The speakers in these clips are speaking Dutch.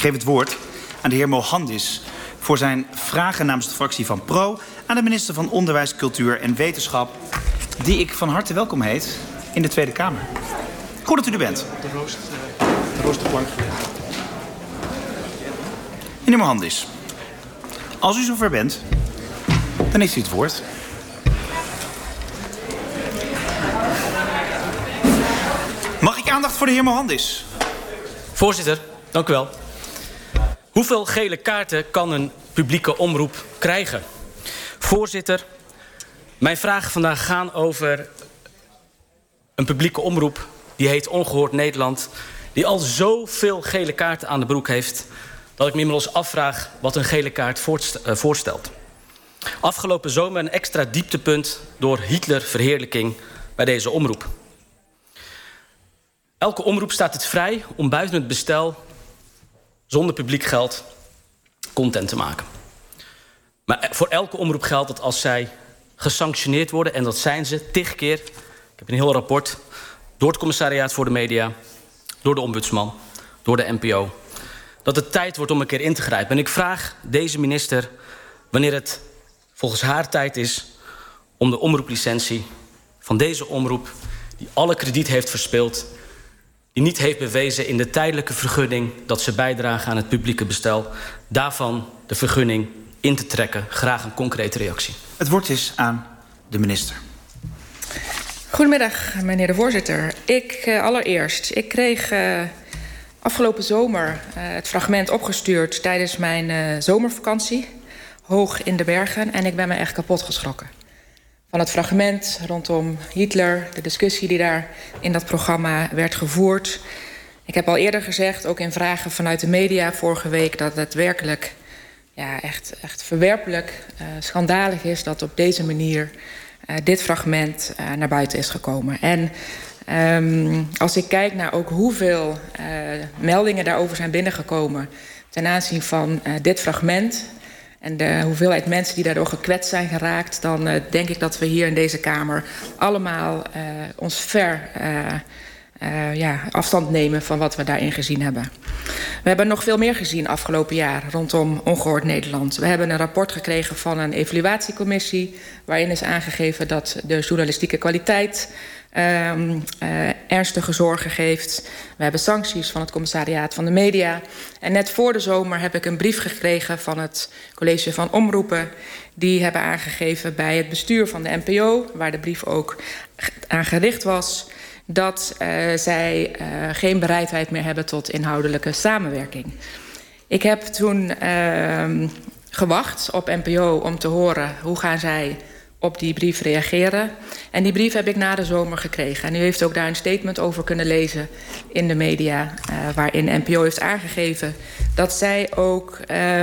geef het woord aan de heer Mohandis voor zijn vragen namens de fractie van PRO aan de minister van Onderwijs, Cultuur en Wetenschap, die ik van harte welkom heet in de Tweede Kamer. Goed dat u er bent. De roosterplank. Meneer Mohandis, als u zover bent, dan heeft u het woord. Mag ik aandacht voor de heer Mohandis? Voorzitter, dank u wel. Hoeveel gele kaarten kan een publieke omroep krijgen? Voorzitter, mijn vragen vandaag gaan over een publieke omroep die heet Ongehoord Nederland, die al zoveel gele kaarten aan de broek heeft dat ik me inmiddels afvraag wat een gele kaart voorstelt. Afgelopen zomer een extra dieptepunt door Hitlerverheerlijking bij deze omroep. Elke omroep staat het vrij om buiten het bestel, zonder publiek geld, content te maken. Maar voor elke omroep geldt dat als zij gesanctioneerd worden, en dat zijn ze 10 keer, ik heb een heel rapport, door het Commissariaat voor de Media, door de Ombudsman, door de NPO, dat het tijd wordt om een keer in te grijpen. En ik vraag deze minister wanneer het volgens haar tijd is om de omroeplicentie van deze omroep, die alle krediet heeft verspeeld, die niet heeft bewezen in de tijdelijke vergunning dat ze bijdragen aan het publieke bestel, daarvan de vergunning in te trekken. Graag een concrete reactie. Het woord is aan de minister. Goedemiddag, meneer de voorzitter. Ik kreeg afgelopen zomer het fragment opgestuurd tijdens mijn zomervakantie, hoog in de bergen, en ik ben me echt kapot geschrokken. Van het fragment rondom Hitler, de discussie die daar in dat programma werd gevoerd. Ik heb al eerder gezegd, ook in vragen vanuit de media vorige week, dat het werkelijk echt verwerpelijk, schandalig is dat op deze manier dit fragment naar buiten is gekomen. En als ik kijk naar ook hoeveel meldingen daarover zijn binnengekomen ten aanzien van dit fragment en de hoeveelheid mensen die daardoor gekwetst zijn geraakt, dan denk ik dat we hier in deze Kamer allemaal ons ver afstand nemen van wat we daarin gezien hebben. We hebben nog veel meer gezien afgelopen jaar rondom Ongehoord Nederland. We hebben een rapport gekregen van een evaluatiecommissie waarin is aangegeven dat de journalistieke kwaliteit ernstige zorgen geeft. We hebben sancties van het Commissariaat van de Media. En net voor de zomer heb ik een brief gekregen van het College van Omroepen. Die hebben aangegeven bij het bestuur van de NPO, waar de brief ook aan gericht was, dat zij geen bereidheid meer hebben tot inhoudelijke samenwerking. Ik heb toen gewacht op NPO om te horen hoe gaan zij op die brief reageren. En die brief heb ik na de zomer gekregen. En u heeft ook daar een statement over kunnen lezen in de media, waarin NPO heeft aangegeven dat zij ook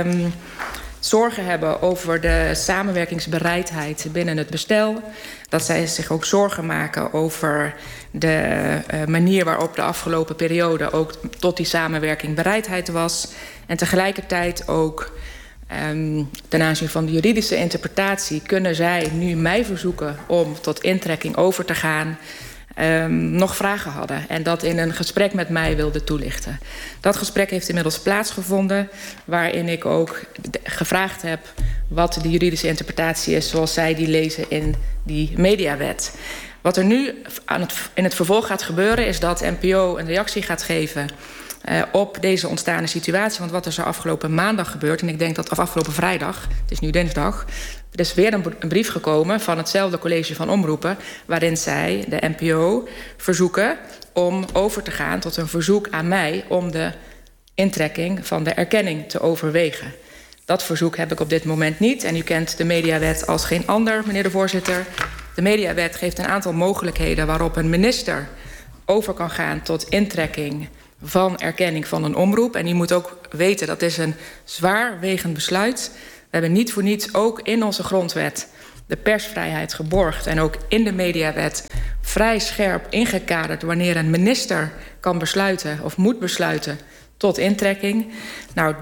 zorgen hebben over de samenwerkingsbereidheid binnen het bestel. Dat zij zich ook zorgen maken over de manier waarop de afgelopen periode ook tot die samenwerking bereidheid was. En tegelijkertijd ook ten aanzien van de juridische interpretatie kunnen zij nu mij verzoeken om tot intrekking over te gaan, nog vragen hadden en dat in een gesprek met mij wilde toelichten. Dat gesprek heeft inmiddels plaatsgevonden, waarin ik ook gevraagd heb wat de juridische interpretatie is zoals zij die lezen in die mediawet. Wat er nu in het vervolg gaat gebeuren is dat NPO een reactie gaat geven op deze ontstane situatie. Want wat is er afgelopen maandag gebeurd, en ik denk dat afgelopen vrijdag, het is nu dinsdag, er is weer een brief gekomen van hetzelfde College van Omroepen, waarin zij, de NPO, verzoeken om over te gaan tot een verzoek aan mij om de intrekking van de erkenning te overwegen. Dat verzoek heb ik op dit moment niet. En u kent de mediawet als geen ander, meneer de voorzitter. De mediawet geeft een aantal mogelijkheden waarop een minister over kan gaan tot intrekking van erkenning van een omroep. En u moet ook weten, dat is een zwaarwegend besluit. We hebben niet voor niets ook in onze grondwet de persvrijheid geborgd en ook in de mediawet vrij scherp ingekaderd wanneer een minister kan besluiten of moet besluiten tot intrekking. Nou,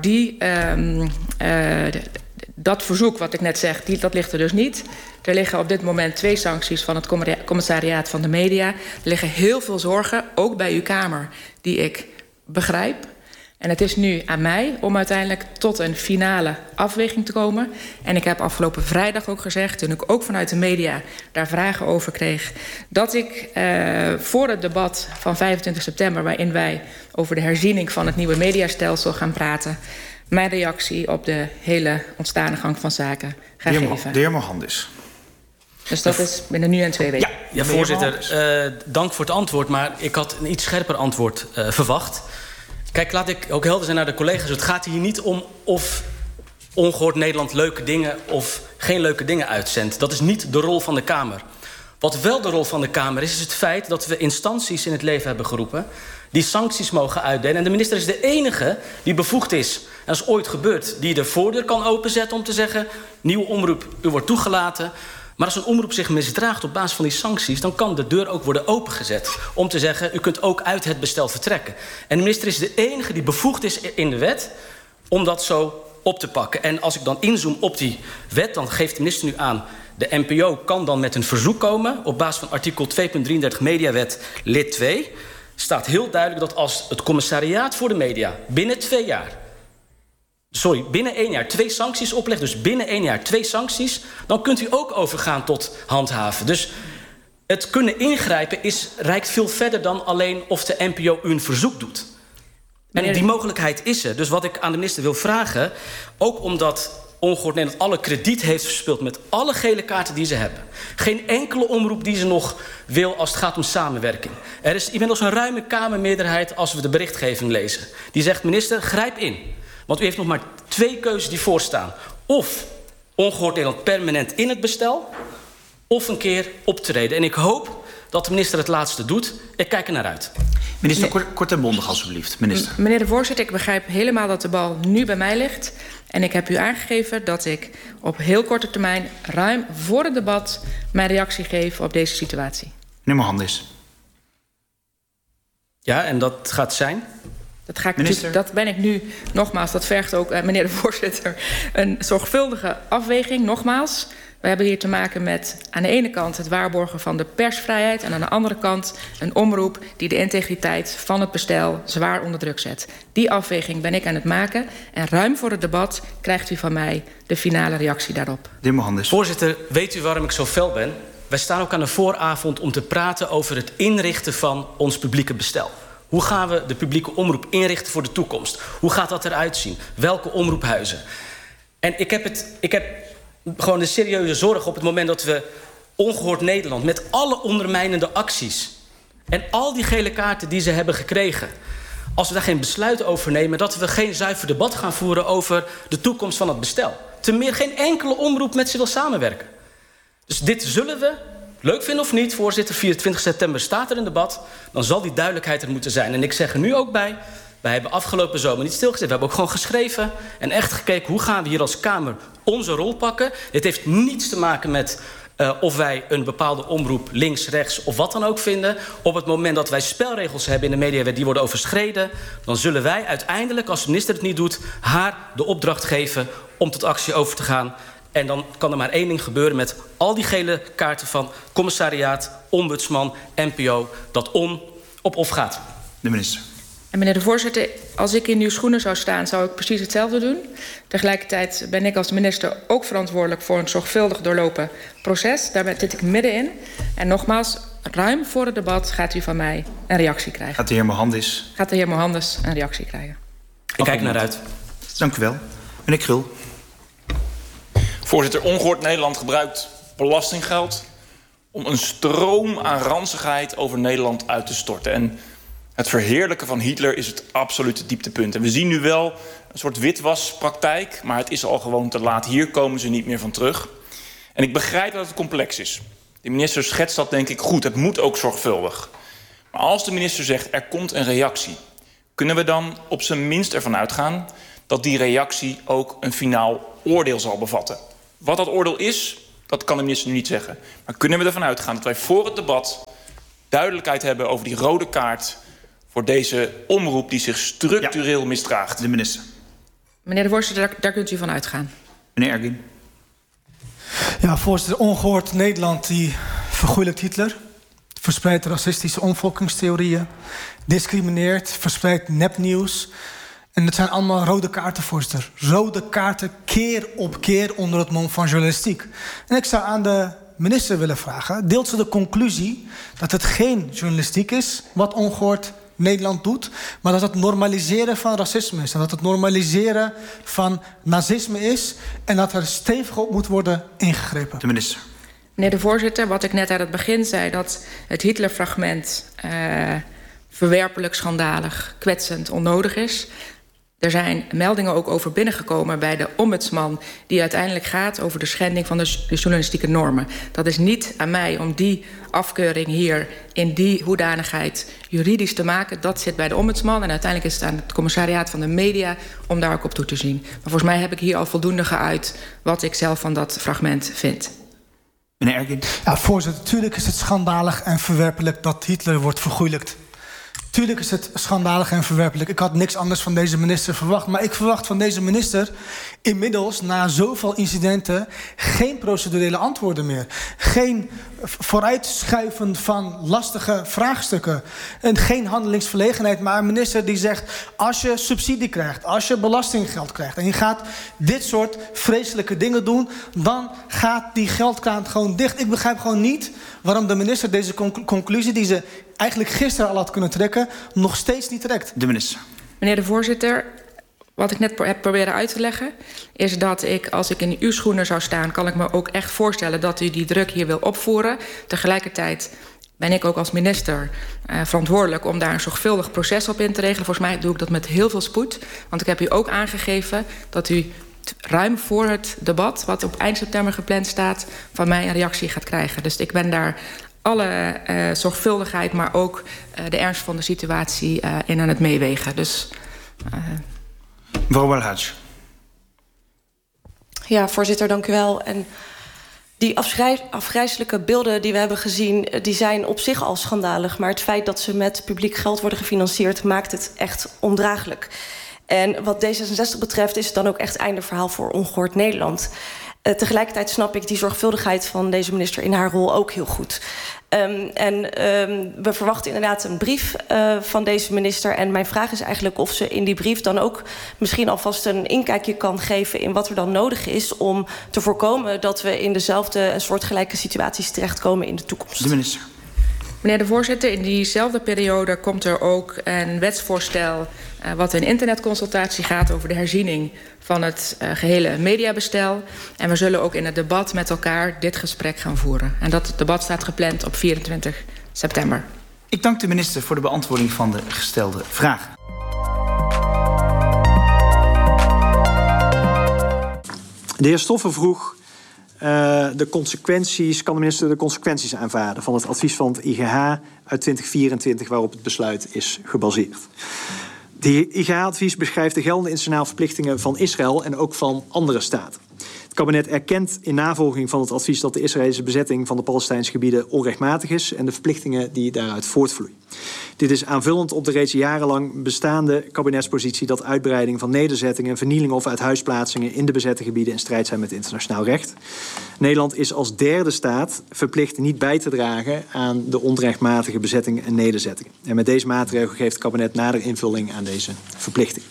dat verzoek wat ik net zeg, dat ligt er dus niet. Er liggen op dit moment 2 sancties van het Commissariaat van de Media. Er liggen heel veel zorgen, ook bij uw Kamer, die ik begrijp. En het is nu aan mij om uiteindelijk tot een finale afweging te komen. En ik heb afgelopen vrijdag ook gezegd, toen ik ook vanuit de media daar vragen over kreeg, dat ik voor het debat van 25 september... waarin wij over de herziening van het nieuwe mediastelsel gaan praten, mijn reactie op de hele ontstane gang van zaken ga geven. De heer Mohandis. Dus dat is binnen nu en 2 weken. Ja, voorzitter, dank voor het antwoord, maar ik had een iets scherper antwoord verwacht. Kijk, laat ik ook helder zijn naar de collega's. Het gaat hier niet om of Ongehoord Nederland leuke dingen of geen leuke dingen uitzendt. Dat is niet de rol van de Kamer. Wat wel de rol van de Kamer is het feit dat we instanties in het leven hebben geroepen die sancties mogen uitdelen. En de minister is de enige die bevoegd is, en dat is ooit gebeurd, die de voordeur kan openzetten om te zeggen, nieuwe omroep, u wordt toegelaten. Maar als een omroep zich misdraagt op basis van die sancties, dan kan de deur ook worden opengezet om te zeggen, u kunt ook uit het bestel vertrekken. En de minister is de enige die bevoegd is in de wet om dat zo op te pakken. En als ik dan inzoom op die wet, dan geeft de minister nu aan, de NPO kan dan met een verzoek komen op basis van artikel 2.33 Mediawet lid 2. Staat heel duidelijk dat als het commissariaat voor de media binnen 1 jaar 2 sancties oplegt, dus binnen 1 jaar 2 sancties, dan kunt u ook overgaan tot handhaven. Dus het kunnen ingrijpen reikt veel verder dan alleen of de NPO u een verzoek doet. En die mogelijkheid is er. Dus wat ik aan de minister wil vragen, ook omdat Ongehoord Nederland alle krediet heeft verspild met alle gele kaarten die ze hebben. Geen enkele omroep die ze nog wil als het gaat om samenwerking. Er is inmiddels een ruime Kamermeerderheid als we de berichtgeving lezen. Die zegt, minister, grijp in. Want u heeft nog maar 2 keuzes die voorstaan. Of Ongehoord Nederland permanent in het bestel, of een keer optreden. En ik hoop dat de minister het laatste doet. Ik kijk er naar uit. Minister, kort en bondig alstublieft. Minister. Meneer de voorzitter, ik begrijp helemaal dat de bal nu bij mij ligt. En ik heb u aangegeven dat ik op heel korte termijn, ruim voor het debat, mijn reactie geef op deze situatie. Meneer Mohandis. Ja, en dat gaat zijn? Dat ben ik nu, nogmaals, dat vergt ook, meneer de voorzitter, een zorgvuldige afweging. Nogmaals, we hebben hier te maken met aan de ene kant het waarborgen van de persvrijheid en aan de andere kant een omroep die de integriteit van het bestel zwaar onder druk zet. Die afweging ben ik aan het maken en ruim voor het debat krijgt u van mij de finale reactie daarop. De heer Mohandis. Voorzitter, weet u waarom ik zo fel ben? Wij staan ook aan de vooravond om te praten over het inrichten van ons publieke bestel. Hoe gaan we de publieke omroep inrichten voor de toekomst? Hoe gaat dat eruit zien? Welke omroephuizen? En ik heb gewoon de serieuze zorg op het moment dat we Ongehoord Nederland met alle ondermijnende acties en al die gele kaarten die ze hebben gekregen, als we daar geen besluit over nemen, dat we geen zuiver debat gaan voeren over de toekomst van het bestel. Ten meer geen enkele omroep met ze wil samenwerken. Dus dit zullen we, leuk vinden of niet, voorzitter, 24 september staat er een debat, dan zal die duidelijkheid er moeten zijn. En ik zeg er nu ook bij, wij hebben afgelopen zomer niet stilgezet. We hebben ook gewoon geschreven en echt gekeken hoe gaan we hier als Kamer onze rol pakken. Dit heeft niets te maken met of wij een bepaalde omroep links, rechts of wat dan ook vinden. Op het moment dat wij spelregels hebben in de mediawet die worden overschreden, dan zullen wij uiteindelijk, als de minister het niet doet, haar de opdracht geven om tot actie over te gaan. En dan kan er maar 1 ding gebeuren met al die gele kaarten van commissariaat, ombudsman, NPO, dat op of gaat. De minister. En meneer de voorzitter, als ik in uw schoenen zou staan, zou ik precies hetzelfde doen. Tegelijkertijd ben ik als minister ook verantwoordelijk voor een zorgvuldig doorlopen proces. Daar zit ik middenin. En nogmaals, ruim voor het debat gaat u van mij een reactie krijgen. Gaat de heer Mohandis? Gaat de heer Mohandis een reactie krijgen. Ik kijk naar uit. Dank u wel. Meneer Krul. Voorzitter, Ongehoord Nederland gebruikt belastinggeld om een stroom aan ranzigheid over Nederland uit te storten. En het verheerlijken van Hitler is het absolute dieptepunt. En we zien nu wel een soort witwaspraktijk, maar het is al gewoon te laat. Hier komen ze niet meer van terug. En ik begrijp dat het complex is. De minister schetst dat denk ik goed. Het moet ook zorgvuldig. Maar als de minister zegt er komt een reactie, kunnen we dan op zijn minst ervan uitgaan dat die reactie ook een finaal oordeel zal bevatten. Wat dat oordeel is, dat kan de minister nu niet zeggen. Maar kunnen we ervan uitgaan dat wij voor het debat duidelijkheid hebben over die rode kaart voor deze omroep die zich structureel misdraagt? De minister. Meneer de voorzitter, daar kunt u van uitgaan. Meneer Ergin. Ja, voorzitter, Ongehoord Nederland die vergoeilijkt Hitler, verspreidt racistische omvolkingstheorieën, discrimineert, verspreidt nepnieuws En het zijn allemaal rode kaarten, voorzitter. Rode kaarten keer op keer onder het mom van journalistiek. En ik zou aan de minister willen vragen, deelt ze de conclusie dat het geen journalistiek is wat Ongehoord Nederland doet, maar dat het normaliseren van racisme is en dat het normaliseren van nazisme is en dat er stevig op moet worden ingegrepen? De minister. Meneer de voorzitter, wat ik net aan het begin zei, dat het Hitlerfragment verwerpelijk, schandalig, kwetsend, onnodig is. Er zijn meldingen ook over binnengekomen bij de ombudsman, die uiteindelijk gaat over de schending van de journalistieke normen. Dat is niet aan mij om die afkeuring hier in die hoedanigheid juridisch te maken. Dat zit bij de ombudsman en uiteindelijk is het aan het commissariaat van de media om daar ook op toe te zien. Maar volgens mij heb ik hier al voldoende geuit wat ik zelf van dat fragment vind. Meneer Ergin. Ja, voorzitter, natuurlijk is het schandalig en verwerpelijk dat Hitler wordt vergoeilijkt. Tuurlijk is het schandalig en verwerpelijk. Ik had niks anders van deze minister verwacht. Maar ik verwacht van deze minister inmiddels, na zoveel incidenten, geen procedurele antwoorden meer. Geen vooruitschuiven van lastige vraagstukken. En geen handelingsverlegenheid. Maar een minister die zegt, als je subsidie krijgt, als je belastinggeld krijgt en je gaat dit soort vreselijke dingen doen, dan gaat die geldkraan gewoon dicht. Ik begrijp gewoon niet waarom de minister deze conclusie die ze eigenlijk gisteren al had kunnen trekken, nog steeds niet trekt. De minister. Meneer de voorzitter, wat ik net heb proberen uit te leggen, is dat als ik in uw schoenen zou staan, kan ik me ook echt voorstellen dat u die druk hier wil opvoeren. Tegelijkertijd ben ik ook als minister verantwoordelijk om daar een zorgvuldig proces op in te regelen. Volgens mij doe ik dat met heel veel spoed. Want ik heb u ook aangegeven dat u ruim voor het debat, wat op eind september gepland staat, van mij een reactie gaat krijgen. Dus ik ben daar alle zorgvuldigheid, maar ook de ernst van de situatie in aan het meewegen. Dus, mevrouw Walhaj. Ja, voorzitter, dank u wel. En die afgrijselijke beelden die we hebben gezien, die zijn op zich al schandalig. Maar het feit dat ze met publiek geld worden gefinancierd, maakt het echt ondraaglijk. En wat D66 betreft is het dan ook echt einde verhaal voor Ongehoord Nederland. Tegelijkertijd snap ik die zorgvuldigheid van deze minister in haar rol ook heel goed. We verwachten inderdaad een brief van deze minister. En mijn vraag is eigenlijk of ze in die brief dan ook misschien alvast een inkijkje kan geven in wat er dan nodig is om te voorkomen dat we in dezelfde en soortgelijke situaties terechtkomen in de toekomst. De minister. Meneer de voorzitter, in diezelfde periode komt er ook een wetsvoorstel wat in internetconsultatie gaat over de herziening van het gehele mediabestel. En we zullen ook in het debat met elkaar dit gesprek gaan voeren. En dat debat staat gepland op 24 september. Ik dank de minister voor de beantwoording van de gestelde vragen. De heer Stoffen vroeg de consequenties, kan de minister de consequenties aanvaarden van het advies van het IGH uit 2024 waarop het besluit is gebaseerd. De IGH-advies beschrijft de geldende internationale verplichtingen van Israël en ook van andere staten. Het kabinet erkent in navolging van het advies dat de Israëlische bezetting van de Palestijnse gebieden onrechtmatig is en de verplichtingen die daaruit voortvloeien. Dit is aanvullend op de reeds jarenlang bestaande kabinetspositie dat uitbreiding van nederzettingen, vernielingen of uithuisplaatsingen in de bezette gebieden in strijd zijn met internationaal recht. Nederland is als derde staat verplicht niet bij te dragen aan de onrechtmatige bezettingen en nederzettingen. En met deze maatregel geeft het kabinet nader invulling aan deze verplichting.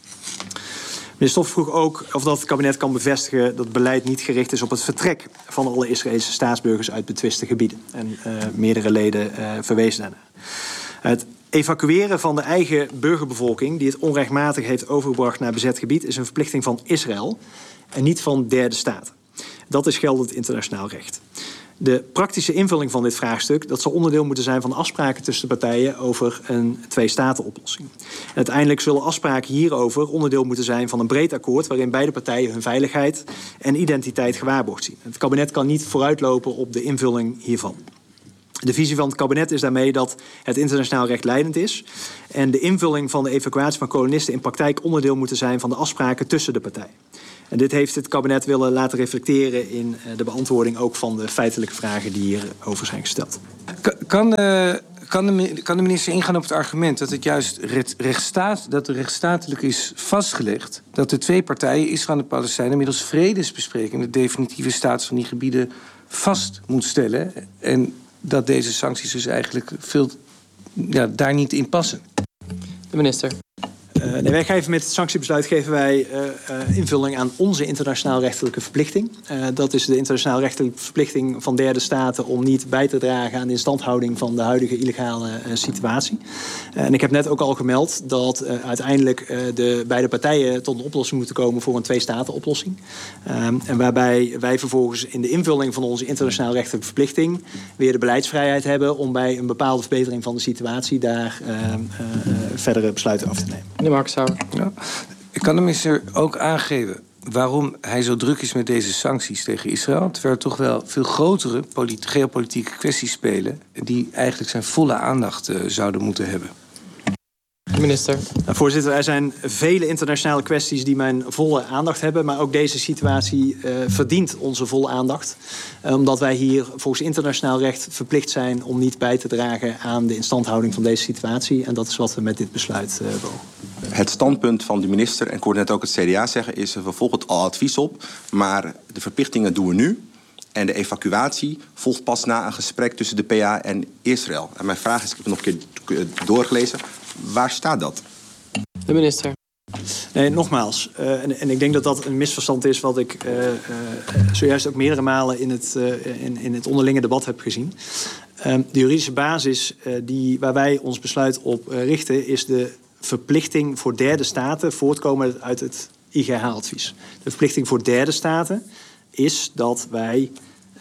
Meneer Stoff vroeg ook of dat het kabinet kan bevestigen dat het beleid niet gericht is op het vertrek van alle Israëlische staatsburgers uit betwiste gebieden. En meerdere leden verwezen daarnaar. Het evacueren van de eigen burgerbevolking die het onrechtmatig heeft overgebracht naar bezet gebied is een verplichting van Israël en niet van derde staten. Dat is geldend internationaal recht. De praktische invulling van dit vraagstuk dat zal onderdeel moeten zijn van de afspraken tussen de partijen over een twee-staten-oplossing. En uiteindelijk zullen afspraken hierover onderdeel moeten zijn van een breed akkoord waarin beide partijen hun veiligheid en identiteit gewaarborgd zien. Het kabinet kan niet vooruitlopen op de invulling hiervan. De visie van het kabinet is daarmee dat het internationaal recht leidend is en de invulling van de evacuatie van kolonisten in praktijk onderdeel moeten zijn van de afspraken tussen de partijen. En dit heeft het kabinet willen laten reflecteren in de beantwoording ook van de feitelijke vragen die hierover zijn gesteld. Kan de minister ingaan op het argument dat het juist rechtsstatelijk is vastgelegd dat de twee partijen, Israël en de Palestijnen, middels vredesbesprekingen de definitieve status van die gebieden vast moet stellen en dat deze sancties dus eigenlijk daar niet in passen? De minister. Wij geven met het sanctiebesluit invulling aan onze internationaal rechtelijke verplichting. Dat is de internationaal rechtelijke verplichting van derde staten om niet bij te dragen aan de instandhouding van de huidige illegale situatie. En ik heb net ook al gemeld dat uiteindelijk de beide partijen tot een oplossing moeten komen voor een twee-staten-oplossing. En waarbij wij vervolgens in de invulling van onze internationaal rechtelijke verplichting weer de beleidsvrijheid hebben om bij een bepaalde verbetering van de situatie daar verdere besluiten af te nemen. Meneer Markensauer. Ja. Kan de minister ook aangeven waarom hij zo druk is met deze sancties tegen Israël, terwijl er toch wel veel grotere geopolitieke kwesties spelen die eigenlijk zijn volle aandacht zouden moeten hebben? Minister. Nou, voorzitter, er zijn vele internationale kwesties die mijn volle aandacht hebben. Maar ook deze situatie verdient onze volle aandacht. Omdat wij hier volgens internationaal recht verplicht zijn om niet bij te dragen aan de instandhouding van deze situatie. En dat is wat we met dit besluit beogen. Het standpunt van de minister, en ik hoorde net ook het CDA zeggen, is we volgen het al advies op. Maar de verplichtingen doen we nu. En de evacuatie volgt pas na een gesprek tussen de PA en Israël. En mijn vraag is, ik heb het nog een keer doorgelezen. Waar staat dat? De minister. Nee, nogmaals. En ik denk dat dat een misverstand is wat ik zojuist ook meerdere malen in het onderlinge debat heb gezien. De juridische basis waar wij ons besluit op richten is de verplichting voor derde staten voortkomend uit het IGH-advies. De verplichting voor derde staten is dat wij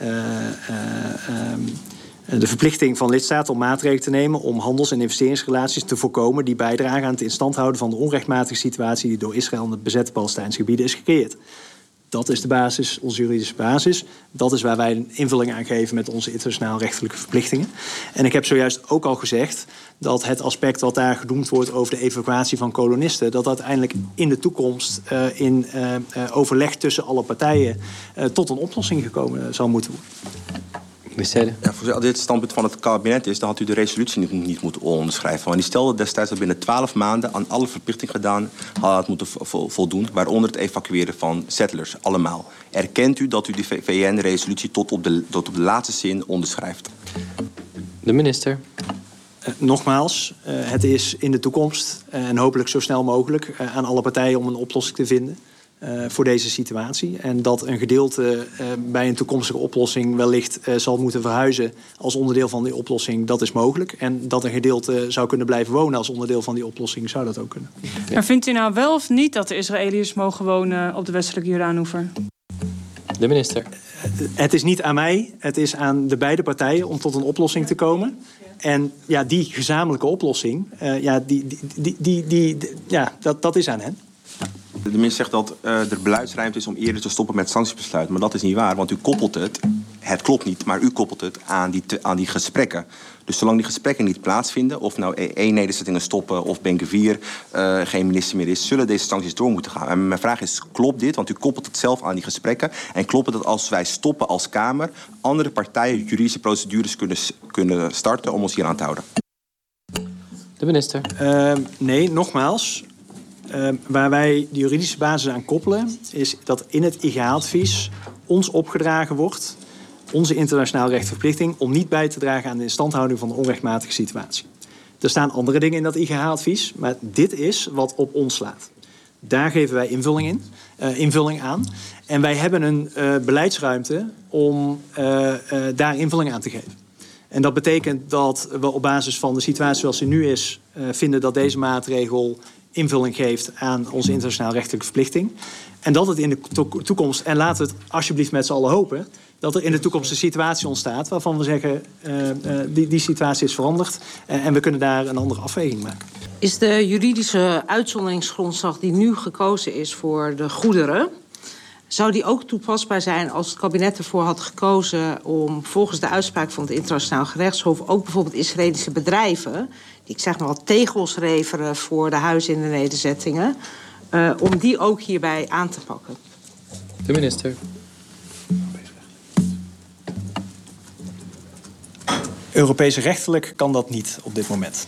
de verplichting van lidstaten om maatregelen te nemen om handels- en investeringsrelaties te voorkomen die bijdragen aan het instandhouden van de onrechtmatige situatie die door Israël in de bezette Palestijnse gebieden is gecreëerd. Dat is de basis, onze juridische basis. Dat is waar wij een invulling aan geven met onze internationaal rechtelijke verplichtingen. En ik heb zojuist ook al gezegd dat het aspect wat daar genoemd wordt over de evacuatie van kolonisten, dat uiteindelijk in de toekomst in overleg tussen alle partijen tot een oplossing gekomen zal moeten worden. Ja, als dit het standpunt van het kabinet is, dan had u de resolutie niet moeten onderschrijven. Want die stelde destijds dat binnen 12 maanden aan alle verplichtingen gedaan had het moeten voldoen, waaronder het evacueren van settlers, allemaal. Erkent u dat u die VN-resolutie tot op de laatste zin onderschrijft? De minister. Nogmaals, het is in de toekomst en hopelijk zo snel mogelijk aan alle partijen om een oplossing te vinden voor deze situatie. En dat een gedeelte bij een toekomstige oplossing wellicht zal moeten verhuizen als onderdeel van die oplossing, dat is mogelijk. En dat een gedeelte zou kunnen blijven wonen als onderdeel van die oplossing, zou dat ook kunnen. Maar vindt u nou wel of niet dat de Israëliërs mogen wonen op de westelijke Jordaanoever? De minister. Het is niet aan mij, het is aan de beide partijen om tot een oplossing te komen. En ja, die gezamenlijke oplossing, dat is aan hen. De minister zegt dat er beleidsruimte is om eerder te stoppen met sanctiebesluit. Maar dat is niet waar, want u koppelt het klopt niet, maar u koppelt het aan die gesprekken. Dus zolang die gesprekken niet plaatsvinden, of nou 1 nederzettingen stoppen of Ben-Gvir geen minister meer is, zullen deze sancties door moeten gaan. En mijn vraag is, klopt dit? Want u koppelt het zelf aan die gesprekken. En klopt het dat als wij stoppen als Kamer, andere partijen juridische procedures kunnen starten om ons hier aan te houden? De minister. Nee, nogmaals. Waar wij de juridische basis aan koppelen, is dat in het IGH-advies ons opgedragen wordt, onze internationaal rechtverplichting, om niet bij te dragen aan de instandhouding van de onrechtmatige situatie. Er staan andere dingen in dat IGH-advies, maar dit is wat op ons slaat. Daar geven wij invulling aan. En wij hebben een beleidsruimte om daar invulling aan te geven. En dat betekent dat we op basis van de situatie zoals die nu is, vinden dat deze maatregel invulling geeft aan onze internationaal rechtelijke verplichting. En dat het in de toekomst, en laten we het alsjeblieft met z'n allen hopen, dat er in de toekomst een situatie ontstaat waarvan we zeggen, die situatie is veranderd en we kunnen daar een andere afweging maken. Is de juridische uitzonderingsgrondslag die nu gekozen is voor de goederen, zou die ook toepasbaar zijn als het kabinet ervoor had gekozen om volgens de uitspraak van het Internationaal Gerechtshof ook bijvoorbeeld Israëlische bedrijven, die ik zeg maar wat tegels leveren voor de huizen in de nederzettingen, om die ook hierbij aan te pakken? De minister. Europees rechtelijk kan dat niet op dit moment.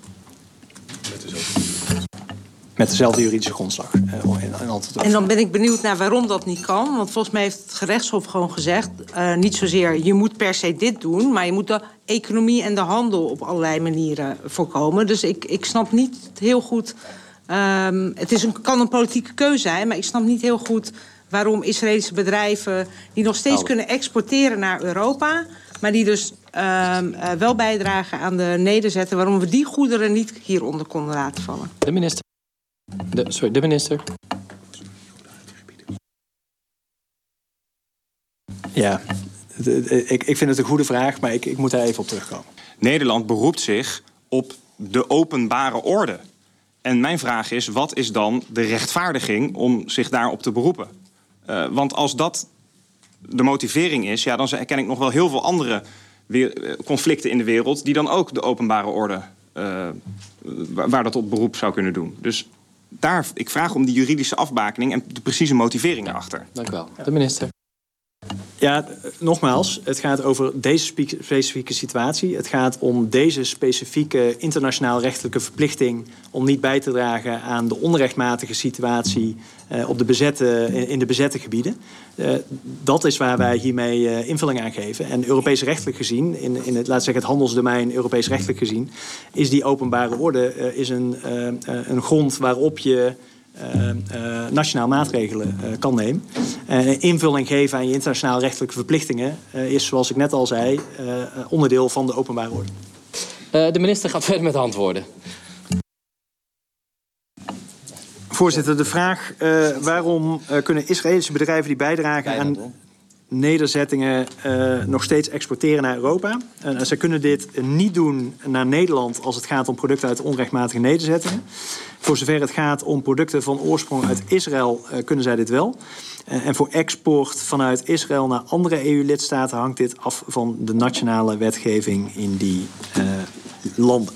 Met dezelfde juridische grondslag. En dan ben ik benieuwd naar waarom dat niet kan. Want volgens mij heeft het gerechtshof gewoon gezegd, niet zozeer je moet per se dit doen, maar je moet de economie en de handel op allerlei manieren voorkomen. Dus ik snap niet heel goed kan een politieke keuze zijn, maar ik snap niet heel goed waarom Israëlische bedrijven die nog steeds kunnen exporteren naar Europa, maar die dus wel bijdragen aan de nederzetten, waarom we die goederen niet hieronder konden laten vallen. De minister. De minister. Ja, ik vind het een goede vraag, maar ik moet daar even op terugkomen. Nederland beroept zich op de openbare orde. En mijn vraag is, wat is dan de rechtvaardiging om zich daarop te beroepen? Want als dat de motivering is, ja, dan ken ik nog wel heel veel andere conflicten in de wereld die dan ook de openbare orde, waar dat op beroep zou kunnen doen. Dus ik vraag om die juridische afbakening en de precieze motivering daarachter. Dank u wel. De minister. Ja, nogmaals, het gaat over deze specifieke situatie. Het gaat om deze specifieke internationaal rechtelijke verplichting om niet bij te dragen aan de onrechtmatige situatie in de bezette gebieden. Dat is waar wij hiermee invulling aan geven. En Europees rechtelijk gezien, in het handelsdomein Europees rechtelijk gezien, is die openbare orde een grond waarop je nationaal maatregelen kan nemen. Invulling geven aan je internationaal rechtelijke verplichtingen is, zoals ik net al zei, onderdeel van de openbare orde. De minister gaat verder met antwoorden. Voorzitter, de vraag waarom kunnen Israëlische bedrijven die bijdragen aan nederzettingen nog steeds exporteren naar Europa. Zij kunnen dit niet doen naar Nederland als het gaat om producten uit onrechtmatige nederzettingen. Voor zover het gaat om producten van oorsprong uit Israël kunnen zij dit wel. En voor export vanuit Israël naar andere EU-lidstaten hangt dit af van de nationale wetgeving in die landen.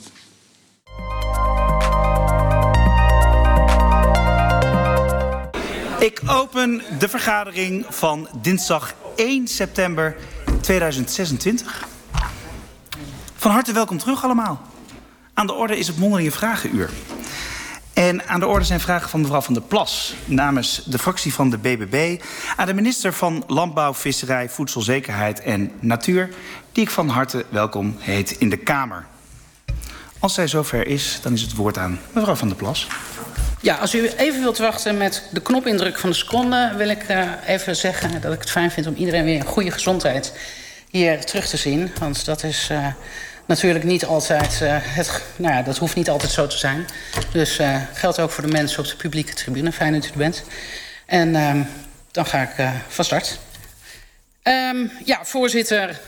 Ik open de vergadering van dinsdag 1 september 2026. Van harte welkom terug allemaal. Aan de orde is het mondelinge vragenuur. En aan de orde zijn vragen van mevrouw Van der Plas namens de fractie van de BBB aan de minister van Landbouw, Visserij, Voedselzekerheid en Natuur, die ik van harte welkom heet in de Kamer. Als zij zover is, dan is het woord aan mevrouw Van der Plas. Ja, als u even wilt wachten met de knopindruk van de seconde, wil ik even zeggen dat ik het fijn vind om iedereen weer in goede gezondheid hier terug te zien. Want dat is natuurlijk niet altijd, dat hoeft niet altijd zo te zijn. Dus geldt ook voor de mensen op de publieke tribune. Fijn dat u er bent. En dan ga ik van start. Voorzitter.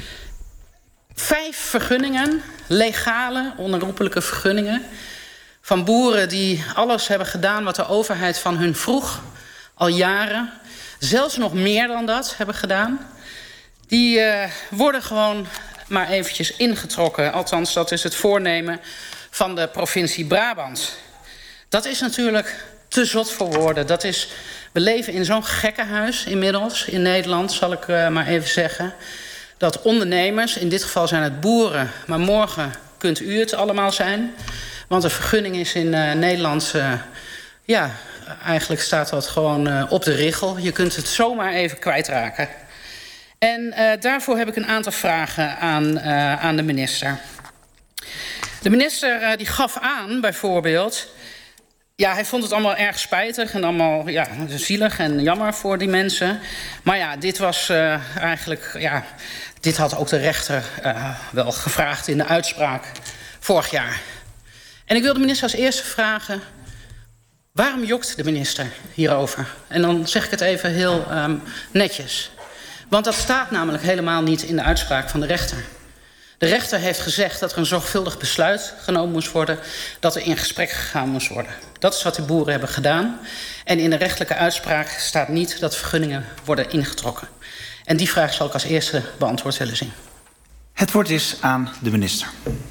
5 vergunningen, legale, onherroepelijke vergunningen, van boeren die alles hebben gedaan wat de overheid van hun vroeg, al jaren, zelfs nog meer dan dat hebben gedaan. Die worden gewoon maar eventjes ingetrokken. Althans, dat is het voornemen van de provincie Brabant. Dat is natuurlijk te zot voor woorden. We leven in zo'n gekkenhuis inmiddels in Nederland, zal ik maar even zeggen, dat ondernemers, in dit geval zijn het boeren, maar morgen kunt u het allemaal zijn. Want een vergunning is in Nederland, eigenlijk staat dat gewoon op de richel. Je kunt het zomaar even kwijtraken. En daarvoor heb ik een aantal vragen aan de minister. De minister die gaf aan, bijvoorbeeld, ja, hij vond het allemaal erg spijtig en allemaal zielig en jammer voor die mensen. Maar ja, dit was dit had ook de rechter wel gevraagd in de uitspraak vorig jaar. En ik wil de minister als eerste vragen, waarom jokt de minister hierover? En dan zeg ik het even heel netjes. Want dat staat namelijk helemaal niet in de uitspraak van de rechter. De rechter heeft gezegd dat er een zorgvuldig besluit genomen moest worden, dat er in gesprek gegaan moest worden. Dat is wat de boeren hebben gedaan. En in de rechtelijke uitspraak staat niet dat vergunningen worden ingetrokken. En die vraag zal ik als eerste beantwoord willen zien. Het woord is aan de minister.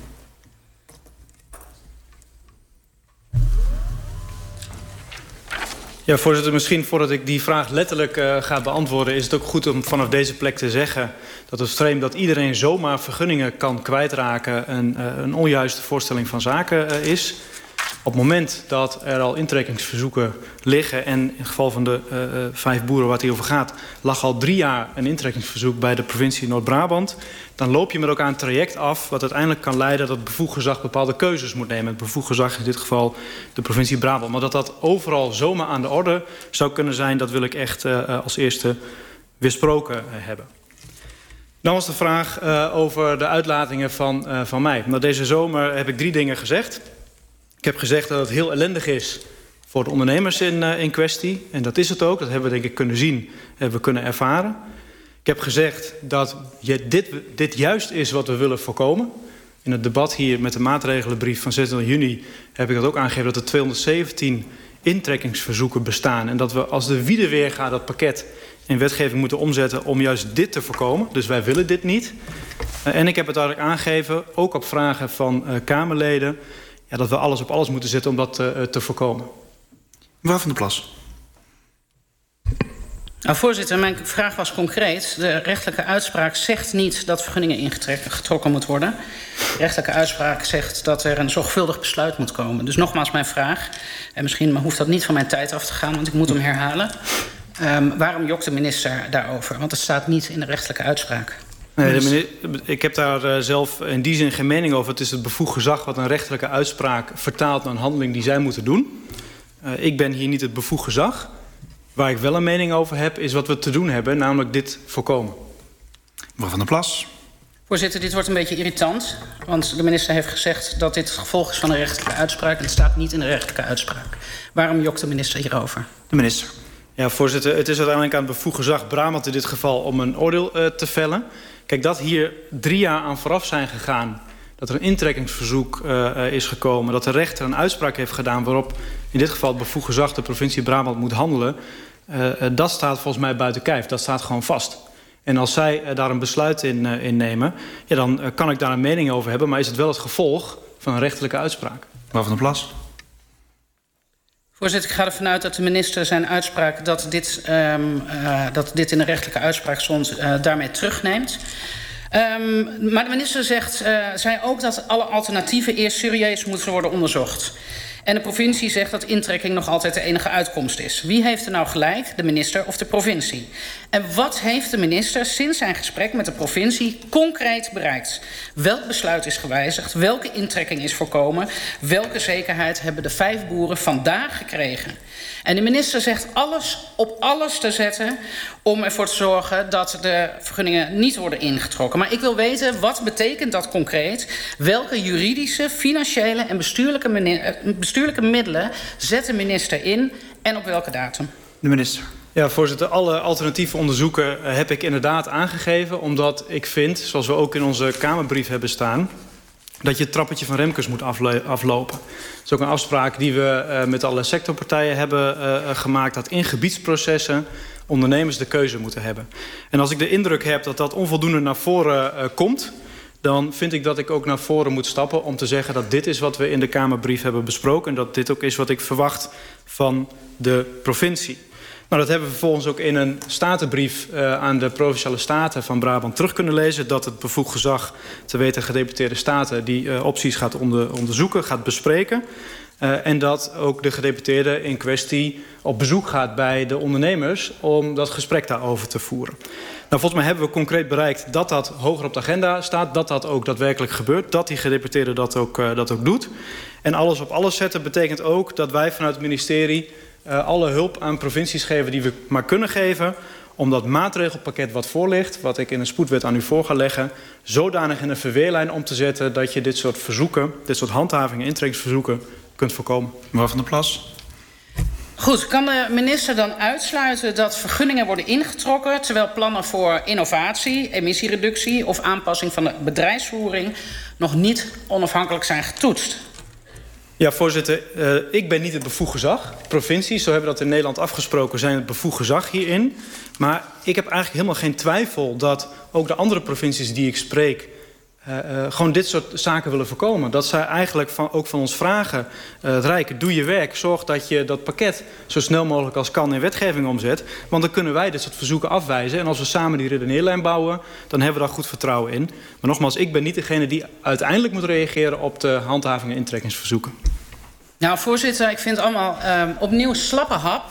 Ja, voorzitter, misschien voordat ik die vraag letterlijk ga beantwoorden, is het ook goed om vanaf deze plek te zeggen dat het vreemd dat iedereen zomaar vergunningen kan kwijtraken een onjuiste voorstelling van zaken is. Op het moment dat er al intrekkingsverzoeken liggen, en in het geval van de 5 boeren waar het hier over gaat, lag al 3 jaar een intrekkingsverzoek bij de provincie Noord-Brabant, dan loop je met elkaar een traject af wat uiteindelijk kan leiden dat het bevoegd gezag bepaalde keuzes moet nemen. Het bevoegd gezag is in dit geval de provincie Brabant. Maar dat overal zomaar aan de orde zou kunnen zijn, dat wil ik echt als eerste weersproken hebben. Dan was de vraag over de uitlatingen van mij. Nou, deze zomer heb ik 3 dingen gezegd. Ik heb gezegd dat het heel ellendig is voor de ondernemers in kwestie. En dat is het ook. Dat hebben we denk ik kunnen zien, hebben we kunnen ervaren. Ik heb gezegd dat dit juist is wat we willen voorkomen. In het debat hier met de maatregelenbrief van 26 juni heb ik dat ook aangegeven dat er 217 intrekkingsverzoeken bestaan. En dat we als de wiede weer gaat dat pakket in wetgeving moeten omzetten om juist dit te voorkomen. Dus wij willen dit niet. En ik heb het eigenlijk aangegeven, ook op vragen van Kamerleden, ja, dat we alles op alles moeten zetten om dat te voorkomen. Mevrouw Van der Plas. Nou, voorzitter, mijn vraag was concreet. De rechtelijke uitspraak zegt niet dat vergunningen ingetrokken moet worden. De rechtelijke uitspraak zegt dat er een zorgvuldig besluit moet komen. Dus nogmaals mijn vraag, en misschien hoeft dat niet van mijn tijd af te gaan, want ik moet hem herhalen. Waarom jokt de minister daarover? Want het staat niet in de rechtelijke uitspraak. Nee, ik heb daar zelf in die zin geen mening over. Het is het bevoegd gezag wat een rechterlijke uitspraak vertaalt naar een handeling die zij moeten doen. Ik ben hier niet het bevoegd gezag. Waar ik wel een mening over heb, is wat we te doen hebben, namelijk dit voorkomen. Mevrouw Van der Plas. Voorzitter, dit wordt een beetje irritant. Want de minister heeft gezegd dat dit het gevolg is van een rechtelijke uitspraak. En het staat niet in de rechtelijke uitspraak. Waarom jokt de minister hierover? De minister. Ja, voorzitter, het is uiteindelijk aan het bevoegd gezag Brabant in dit geval om een oordeel te vellen. Kijk, dat hier 3 jaar aan vooraf zijn gegaan, dat er een intrekkingsverzoek is gekomen, dat de rechter een uitspraak heeft gedaan waarop in dit geval het bevoegd gezag de provincie Brabant moet handelen, dat staat volgens mij buiten kijf. Dat staat gewoon vast. En als zij daar een besluit in nemen, ja, dan kan ik daar een mening over hebben, maar is het wel het gevolg van een rechterlijke uitspraak. Mevrouw Van der Plas. Voorzitter, ik ga ervan uit dat de minister zijn uitspraak dat dit in de rechtelijke uitspraak stond daarmee terugneemt. Maar de minister zei ook dat alle alternatieven eerst serieus moeten worden onderzocht. En de provincie zegt dat intrekking nog altijd de enige uitkomst is. Wie heeft er nou gelijk, de minister of de provincie? En wat heeft de minister sinds zijn gesprek met de provincie concreet bereikt? Welk besluit is gewijzigd? Welke intrekking is voorkomen? Welke zekerheid hebben de 5 boeren vandaag gekregen? En de minister zegt alles op alles te zetten om ervoor te zorgen dat de vergunningen niet worden ingetrokken. Maar ik wil weten, wat betekent dat concreet? Welke juridische, financiële en bestuurlijke middelen zet de minister in en op welke datum? De minister. Ja, voorzitter, alle alternatieve onderzoeken heb ik inderdaad aangegeven, omdat ik vind, zoals we ook in onze Kamerbrief hebben staan, dat je het trappetje van Remkes moet aflopen. Dat is ook een afspraak die we met alle sectorpartijen hebben gemaakt, dat in gebiedsprocessen ondernemers de keuze moeten hebben. En als ik de indruk heb dat dat onvoldoende naar voren komt, dan vind ik dat ik ook naar voren moet stappen om te zeggen dat dit is wat we in de Kamerbrief hebben besproken en dat dit ook is wat ik verwacht van de provincie. Nou, dat hebben we vervolgens ook in een statenbrief aan de Provinciale Staten van Brabant terug kunnen lezen, dat het bevoegd gezag, te weten gedeputeerde staten, die opties gaat onderzoeken, gaat bespreken. En dat ook de gedeputeerde in kwestie op bezoek gaat bij de ondernemers om dat gesprek daarover te voeren. Nou, volgens mij hebben we concreet bereikt dat dat hoger op de agenda staat, dat dat ook daadwerkelijk gebeurt, dat die gedeputeerde dat ook doet. En alles op alles zetten betekent ook dat wij vanuit het ministerie alle hulp aan provincies geven die we maar kunnen geven om dat maatregelpakket wat voor ligt, wat ik in een spoedwet aan u voor ga leggen, zodanig in een verweerlijn om te zetten dat je dit soort verzoeken, dit soort handhavingen, intrekkingsverzoeken kunt voorkomen. Mevrouw Van der Plas. Goed, kan de minister dan uitsluiten dat vergunningen worden ingetrokken terwijl plannen voor innovatie, emissiereductie of aanpassing van de bedrijfsvoering nog niet onafhankelijk zijn getoetst? Ja, voorzitter, ik ben niet het bevoegd gezag. Provincies, zo hebben we dat in Nederland afgesproken, zijn het bevoegd gezag hierin. Maar ik heb eigenlijk helemaal geen twijfel dat ook de andere provincies die ik spreek gewoon dit soort zaken willen voorkomen. Dat zij eigenlijk ook van ons vragen, het Rijk, doe je werk, zorg dat je dat pakket zo snel mogelijk als kan in wetgeving omzet. Want dan kunnen wij dit soort verzoeken afwijzen. En als we samen die redeneerlijn bouwen, dan hebben we daar goed vertrouwen in. Maar nogmaals, ik ben niet degene die uiteindelijk moet reageren op de handhaving en intrekkingsverzoeken. Nou, voorzitter, ik vind het allemaal opnieuw slappe hap.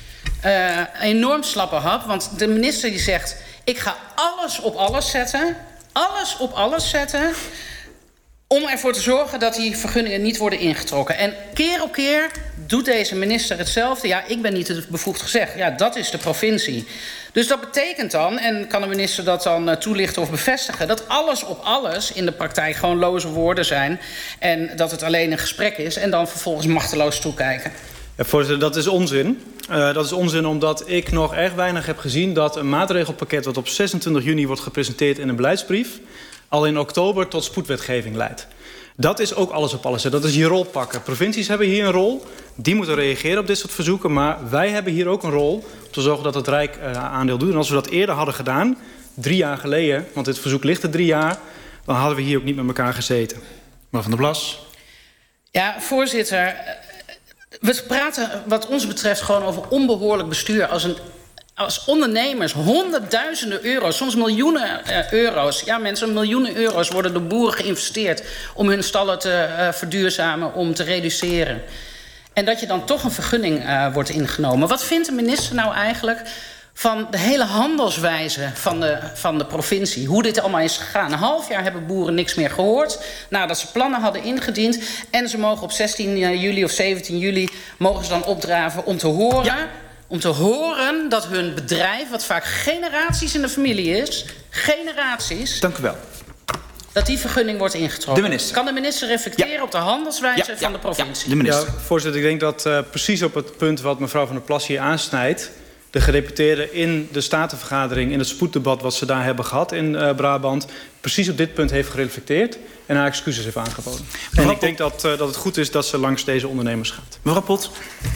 Enorm slappe hap, want de minister die zegt... ik ga alles op alles zetten... alles op alles zetten... om ervoor te zorgen dat die vergunningen niet worden ingetrokken. En keer op keer doet deze minister hetzelfde. Ja, ik ben niet bevoegd gezegd. Ja, dat is de provincie. Dus dat betekent dan, en kan de minister dat dan toelichten of bevestigen... dat alles op alles in de praktijk gewoon loze woorden zijn... en dat het alleen een gesprek is en dan vervolgens machteloos toekijken. Ja, voorzitter, dat is onzin. Dat is onzin omdat ik nog erg weinig heb gezien... dat een maatregelpakket wat op 26 juni wordt gepresenteerd in een beleidsbrief... al in oktober tot spoedwetgeving leidt. Dat is ook alles op alles. Dat is je rol pakken. Provincies hebben hier een rol. Die moeten reageren op dit soort verzoeken. Maar wij hebben hier ook een rol om te zorgen dat het Rijk aandeel doet. En als we dat eerder hadden gedaan, 3 jaar geleden... want dit verzoek ligt er 3 jaar... dan hadden we hier ook niet met elkaar gezeten. Mevrouw Van der Plas. Ja, voorzitter... we praten wat ons betreft gewoon over onbehoorlijk bestuur... als ondernemers honderdduizenden euro's, soms miljoenen euro's... ja, mensen, miljoenen euro's worden door boeren geïnvesteerd... om hun stallen te verduurzamen, om te reduceren. En dat je dan toch een vergunning wordt ingenomen. Wat vindt de minister nou eigenlijk van de hele handelswijze van de provincie? Hoe dit allemaal is gegaan. Een half jaar hebben boeren niks meer gehoord... nadat ze plannen hadden ingediend... en ze mogen op 16 juli of 17 juli mogen ze dan opdraven om te horen... Ja. Om te horen dat hun bedrijf, wat vaak generaties in de familie is... generaties... Dank u wel. Dat die vergunning wordt ingetrokken. De minister. Kan de minister reflecteren op de handelswijze van de provincie? Ja, de minister. Ja, voorzitter, ik denk dat precies op het punt wat mevrouw Van der Plas hier aansnijdt... de gedeputeerden in de statenvergadering, in het spoeddebat... wat ze daar hebben gehad in Brabant... precies op dit punt heeft gereflecteerd... en haar excuses heeft aangeboden. En ik denk dat het goed is dat ze langs deze ondernemers gaat. Mevrouw Pot.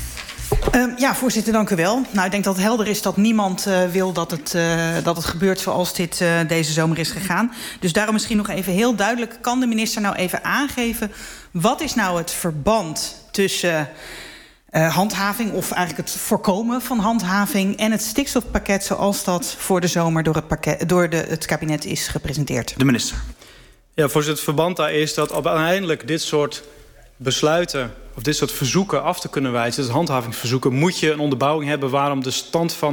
Ja, voorzitter, dank u wel. Nou, ik denk dat het helder is dat niemand wil dat het gebeurt zoals dit deze zomer is gegaan. Dus daarom misschien nog even heel duidelijk... kan de minister nou even aangeven... wat is nou het verband tussen handhaving... of eigenlijk het voorkomen van handhaving... en het stikstofpakket zoals dat voor de zomer door het kabinet is gepresenteerd? De minister. Ja, voorzitter, het verband daar is dat uiteindelijk dit soort besluiten... of dit soort verzoeken af te kunnen wijzen, dus handhavingsverzoeken... moet je een onderbouwing hebben waarom de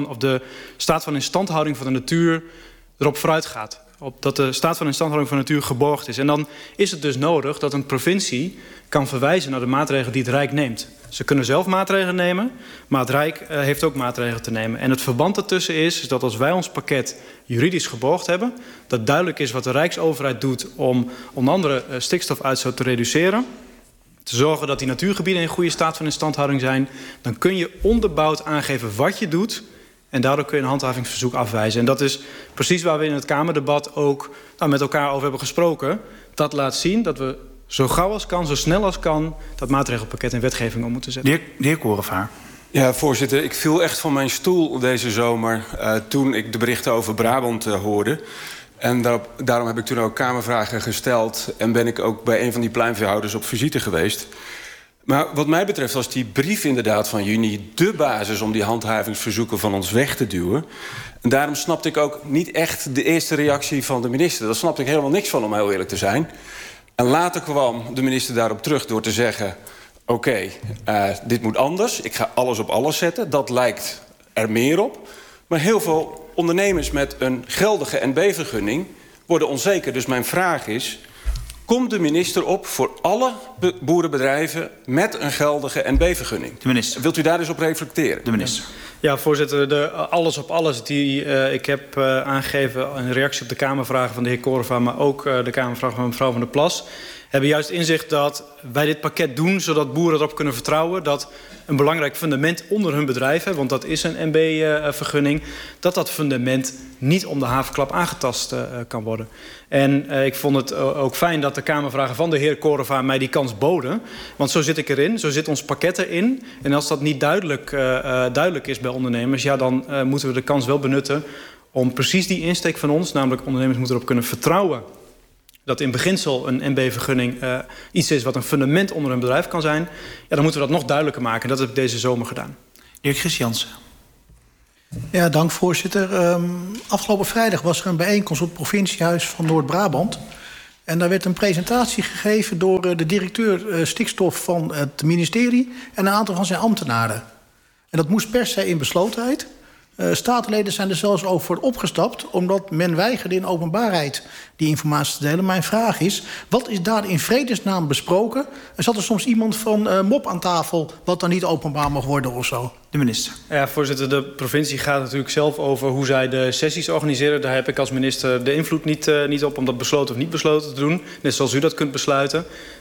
staat van instandhouding van de natuur erop vooruit gaat. Dat de staat van instandhouding van de natuur geborgd is. En dan is het dus nodig dat een provincie kan verwijzen naar de maatregelen die het Rijk neemt. Ze kunnen zelf maatregelen nemen, maar het Rijk heeft ook maatregelen te nemen. En het verband ertussen is dat als wij ons pakket juridisch geborgd hebben... dat duidelijk is wat de Rijksoverheid doet om onder andere stikstofuitstoot te reduceren... te zorgen dat die natuurgebieden in goede staat van instandhouding zijn... dan kun je onderbouwd aangeven wat je doet... en daardoor kun je een handhavingsverzoek afwijzen. En dat is precies waar we in het Kamerdebat ook met elkaar over hebben gesproken. Dat laat zien dat we zo gauw als kan, zo snel als kan... dat maatregelpakket in wetgeving om moeten zetten. De heer Korevaar. Ja, voorzitter, ik viel echt van mijn stoel deze zomer... toen ik de berichten over Brabant hoorde... En daarom heb ik toen ook Kamervragen gesteld... en ben ik ook bij een van die pluimveehouders op visite geweest. Maar wat mij betreft was die brief inderdaad van juni... de basis om die handhavingsverzoeken van ons weg te duwen. En daarom snapte ik ook niet echt de eerste reactie van de minister. Daar snapte ik helemaal niks van, om heel eerlijk te zijn. En later kwam de minister daarop terug door te zeggen... oké, dit moet anders, ik ga alles op alles zetten. Dat lijkt er meer op. Maar heel veel ondernemers met een geldige NB-vergunning worden onzeker. Dus mijn vraag is, komt de minister op voor alle boerenbedrijven met een geldige NB-vergunning? De minister. Wilt u daar dus op reflecteren? De minister. Ja, voorzitter, de alles op alles die ik heb aangegeven... in reactie op de Kamervragen van de heer Korevaar... maar ook de Kamervraag van mevrouw Van der Plas... hebben juist inzicht dat wij dit pakket doen... zodat boeren erop kunnen vertrouwen... dat een belangrijk fundament onder hun bedrijf... want dat is een NB-vergunning... dat fundament niet om de havenklap aangetast kan worden. En ik vond het ook fijn dat de Kamervragen van de heer Korevaar... mij die kans boden. Want zo zit ik erin, zo zit ons pakket erin. En als dat niet duidelijk is bij ondernemers... ja, dan moeten we de kans wel benutten... om precies die insteek van ons... namelijk ondernemers moeten erop kunnen vertrouwen... dat in beginsel een NB-vergunning iets is wat een fundament onder een bedrijf kan zijn... ja, dan moeten we dat nog duidelijker maken. En dat heb ik deze zomer gedaan. De heer Christiansen. Ja, dank voorzitter. Afgelopen vrijdag was er een bijeenkomst op het provinciehuis van Noord-Brabant. En daar werd een presentatie gegeven door de directeur stikstof van het ministerie en een aantal van zijn ambtenaren. En dat moest per se in beslotenheid. Statenleden zijn er zelfs ook voor opgestapt, omdat men weigerde in openbaarheid die informatie te delen. Mijn vraag is, wat is daar in vredesnaam besproken? En zat er soms iemand van MOP aan tafel wat dan niet openbaar mag worden of zo? De minister. Ja, voorzitter, de provincie gaat natuurlijk zelf over hoe zij de sessies organiseren. Daar heb ik als minister de invloed niet op om dat besloten of niet besloten te doen. Net zoals u dat kunt besluiten.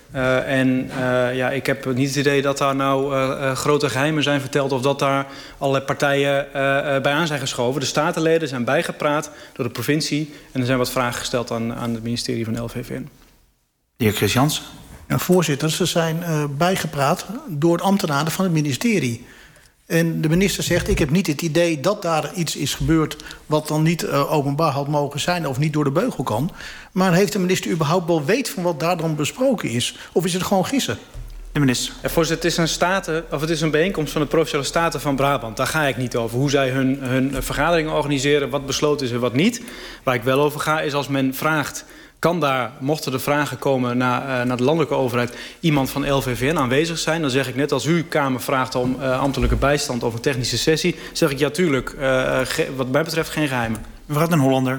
Ik heb niet het idee dat daar grote geheimen zijn verteld of dat daar allerlei partijen bij aan zijn geschoven. De statenleden zijn bijgepraat door de provincie en er zijn wat vragen gesteld aan het ministerie van LVVN. De heer Chris Jansen. Ja, voorzitter, ze zijn bijgepraat door ambtenaren van het ministerie. En de minister zegt, ik heb niet het idee dat daar iets is gebeurd wat dan niet openbaar had mogen zijn of niet door de beugel kan. Maar heeft de minister überhaupt wel weet van wat daar dan besproken is? Of is het gewoon gissen? De minister. Ja, voorzitter, het is een bijeenkomst van de Provinciale Staten van Brabant. Daar ga ik niet over. Hoe zij hun vergaderingen organiseren, wat besloten is en wat niet. Waar ik wel over ga is als men vraagt, kan daar, mochten er vragen komen naar de landelijke overheid, iemand van LVVN aanwezig zijn? Dan zeg ik net als u Kamer vraagt om ambtelijke bijstand of een technische sessie, zeg ik ja, tuurlijk, wat mij betreft geen geheimen. Mevrouw Den Hollander.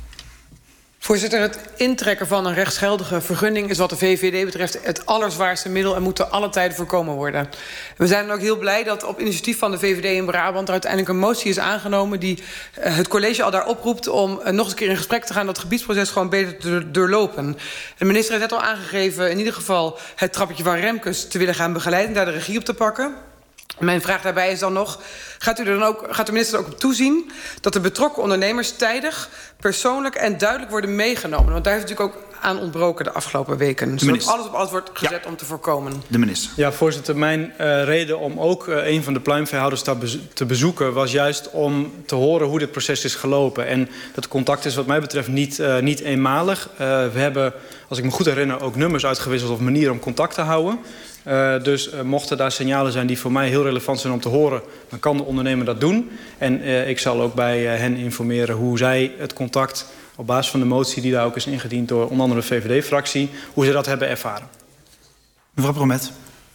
Voorzitter, het intrekken van een rechtsgeldige vergunning is wat de VVD betreft het allerzwaarste middel en moet te alle tijden voorkomen worden. We zijn dan ook heel blij dat op initiatief van de VVD in Brabant er uiteindelijk een motie is aangenomen die het college al daar oproept om nog eens een keer in gesprek te gaan dat het gebiedsproces gewoon beter te doorlopen. De minister heeft net al aangegeven in ieder geval het trappetje van Remkes te willen gaan begeleiden, daar de regie op te pakken. Mijn vraag daarbij is dan nog, gaat de minister er ook op toezien dat de betrokken ondernemers tijdig, persoonlijk en duidelijk worden meegenomen? Want daar heeft natuurlijk ook aan ontbroken de afgelopen weken. Zodat alles op alles wordt gezet om te voorkomen. De minister. Ja, voorzitter, mijn reden om ook een van de pluimveehouders te bezoeken was juist om te horen hoe dit proces is gelopen. En dat contact is wat mij betreft niet eenmalig. We hebben, als ik me goed herinner, ook nummers uitgewisseld of manieren om contact te houden. Dus mochten daar signalen zijn die voor mij heel relevant zijn om te horen, dan kan de ondernemer dat doen. En ik zal ook bij hen informeren hoe zij het contact op basis van de motie die daar ook is ingediend door onder andere de VVD-fractie, hoe ze dat hebben ervaren. Mevrouw Bromet.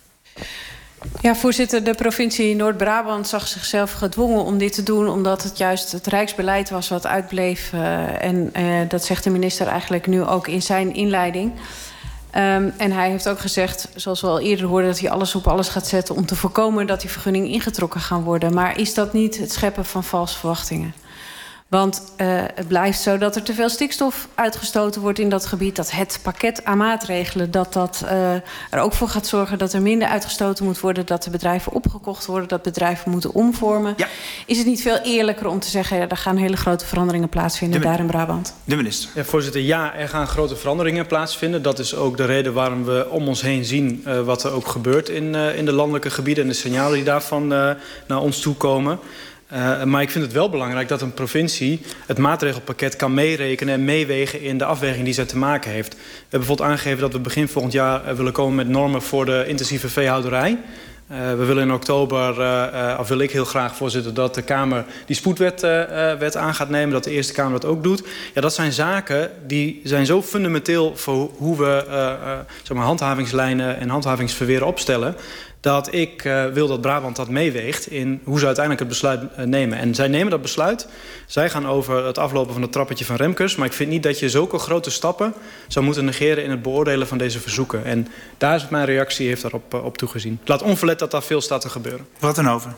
Ja, voorzitter, de provincie Noord-Brabant zag zichzelf gedwongen om dit te doen, omdat het juist het Rijksbeleid was wat uitbleef. Dat zegt de minister eigenlijk nu ook in zijn inleiding. En hij heeft ook gezegd, zoals we al eerder hoorden, dat hij alles op alles gaat zetten om te voorkomen dat die vergunningen ingetrokken gaan worden. Maar is dat niet het scheppen van valse verwachtingen? Want het blijft zo dat er te veel stikstof uitgestoten wordt in dat gebied. Dat het pakket aan maatregelen, dat er ook voor gaat zorgen dat er minder uitgestoten moet worden. Dat de bedrijven opgekocht worden, dat bedrijven moeten omvormen. Ja. Is het niet veel eerlijker om te zeggen, ja, er gaan hele grote veranderingen plaatsvinden daar in Brabant? De minister. Ja, voorzitter, ja, er gaan grote veranderingen plaatsvinden. Dat is ook de reden waarom we om ons heen zien wat er ook gebeurt in de landelijke gebieden en de signalen die daarvan naar ons toe komen. Maar ik vind het wel belangrijk dat een provincie het maatregelpakket kan meerekenen en meewegen in de afweging die zij te maken heeft. We hebben bijvoorbeeld aangegeven dat we begin volgend jaar willen komen met normen voor de intensieve veehouderij. We willen in oktober, of wil ik heel graag, voorzitter, dat de Kamer die spoedwet aan gaat nemen, dat de Eerste Kamer dat ook doet. Ja, dat zijn zaken die zijn zo fundamenteel voor hoe we handhavingslijnen en handhavingsverweren opstellen, dat ik wil dat Brabant dat meeweegt in hoe ze uiteindelijk het besluit nemen. En zij nemen dat besluit. Zij gaan over het aflopen van het trappetje van Remkes. Maar ik vind niet dat je zulke grote stappen zou moeten negeren in het beoordelen van deze verzoeken. En daar is mijn reactie, heeft daarop op toegezien. Laat onverlet dat daar veel staat te gebeuren. Wat dan over?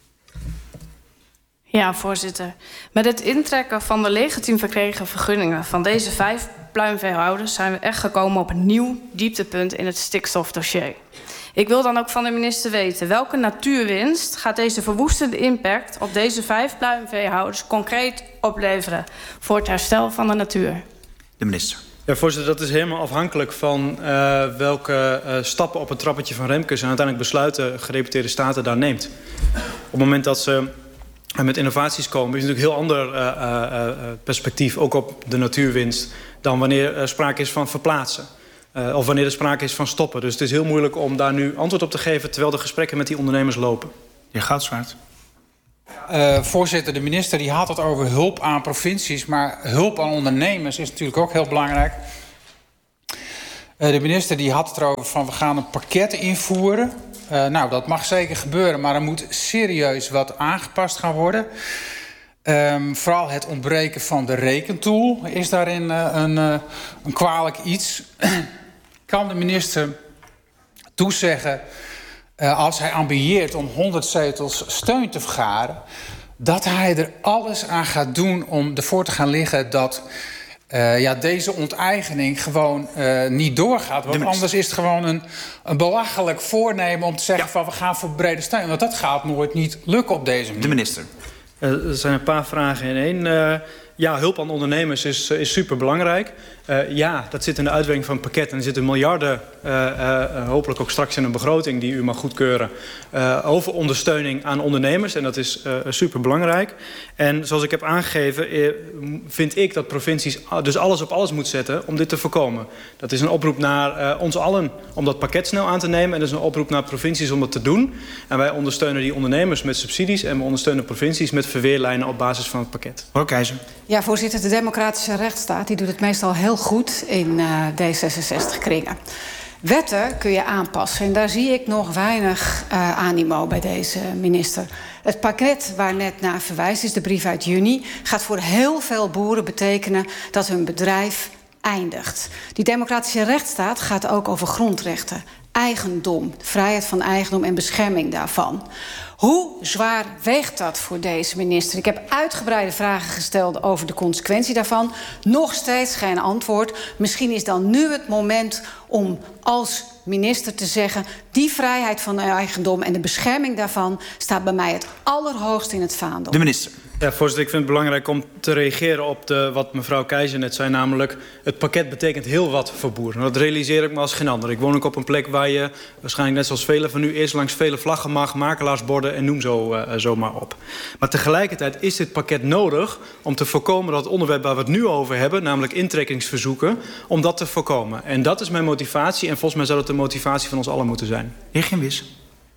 Ja, voorzitter. Met het intrekken van de legitiem verkregen vergunningen van deze 5 pluimveehouders zijn we echt gekomen op een nieuw dieptepunt in het stikstofdossier. Ik wil dan ook van de minister weten, welke natuurwinst gaat deze verwoestende impact op deze 5 pluimveehouders concreet opleveren voor het herstel van de natuur? De minister. Ja, voorzitter, dat is helemaal afhankelijk van welke stappen op het trappetje van Remkes en uiteindelijk besluiten gedeputeerde staten daar neemt. Op het moment dat ze met innovaties komen, is het natuurlijk een heel ander perspectief, ook op de natuurwinst, dan wanneer er sprake is van verplaatsen. Of wanneer er sprake is van stoppen. Dus het is heel moeilijk om daar nu antwoord op te geven terwijl de gesprekken met die ondernemers lopen. De heer Goudswaard. Voorzitter, de minister die had het over hulp aan provincies, maar hulp aan ondernemers is natuurlijk ook heel belangrijk. De minister die had het erover van we gaan een pakket invoeren. Nou, dat mag zeker gebeuren, maar er moet serieus wat aangepast gaan worden. Vooral het ontbreken van de rekentool is daarin een kwalijk iets. Kan de minister toezeggen, als hij ambieert om 100 zetels steun te vergaren, dat hij er alles aan gaat doen om ervoor te gaan liggen dat deze onteigening gewoon niet doorgaat. Want anders is het gewoon een belachelijk voornemen om te zeggen van we gaan voor brede steun. Want dat gaat nooit niet lukken op deze manier. De minister. Er zijn een paar vragen in één. Hulp aan ondernemers is superbelangrijk. Dat zit in de uitwerking van het pakket. En er zitten miljarden, hopelijk ook straks in een begroting die u mag goedkeuren, over ondersteuning aan ondernemers. En dat is superbelangrijk. En zoals ik heb aangegeven, vind ik dat provincies dus alles op alles moeten zetten om dit te voorkomen. Dat is een oproep naar ons allen om dat pakket snel aan te nemen. En dat is een oproep naar provincies om dat te doen. En wij ondersteunen die ondernemers met subsidies en we ondersteunen provincies met verweerlijnen op basis van het pakket. Mevrouw Keizer. Ja, voorzitter, de democratische rechtsstaat die doet het meestal heel goed in D66-kringen. Wetten kun je aanpassen en daar zie ik nog weinig animo bij deze minister. Het pakket waar net naar verwijst is de brief uit juni, gaat voor heel veel boeren betekenen dat hun bedrijf eindigt. Die democratische rechtsstaat gaat ook over grondrechten, eigendom, vrijheid van eigendom en bescherming daarvan. Hoe zwaar weegt dat voor deze minister? Ik heb uitgebreide vragen gesteld over de consequentie daarvan. Nog steeds geen antwoord. Misschien is dan nu het moment om als minister te zeggen, die vrijheid van eigendom en de bescherming daarvan staat bij mij het allerhoogst in het vaandel. De minister. Ja, voorzitter, ik vind het belangrijk om te reageren op wat mevrouw Keizer net zei. Namelijk, het pakket betekent heel wat voor boeren. Dat realiseer ik me als geen ander. Ik woon ook op een plek waar je waarschijnlijk net zoals velen van u eerst langs vele vlaggen mag, makelaarsborden en noem zo maar op. Maar tegelijkertijd is dit pakket nodig om te voorkomen dat het onderwerp waar we het nu over hebben, namelijk intrekkingsverzoeken, om dat te voorkomen. En dat is mijn motivatie en volgens mij zou dat de motivatie van ons allen moeten zijn. Heer Ginwis.